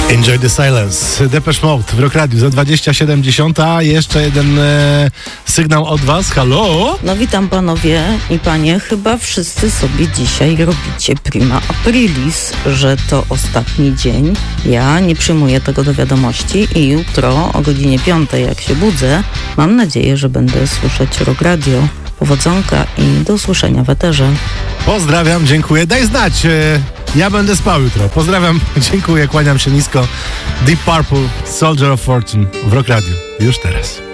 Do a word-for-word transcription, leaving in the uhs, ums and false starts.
Enjoy the silence. Depeche Mode w Rock Radio za dwadzieścia siedem dziesiąt. A jeszcze jeden e, sygnał od was. Halo? No witam panowie i panie. Chyba wszyscy sobie dzisiaj robicie prima aprilis, że to ostatni dzień. Ja nie przyjmuję tego do wiadomości i jutro o godzinie piątej, jak się budzę, mam nadzieję, że będę słyszeć Rock Radio. Powodzonka i do usłyszenia w eterze. Pozdrawiam, dziękuję. Daj znać. E, ja będę spał jutro. Pozdrawiam, dziękuję, kłaniam się nisko. Deep Purple, Soldier of Fortune w Rock Radio. Już teraz.